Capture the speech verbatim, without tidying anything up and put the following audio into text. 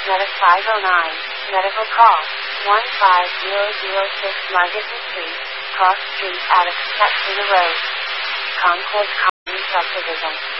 Medic five oh nine, medical call, one five zero zero six Margaret Street, Cross Street, Attic, Katrina Road, Concord Colony Subdivision.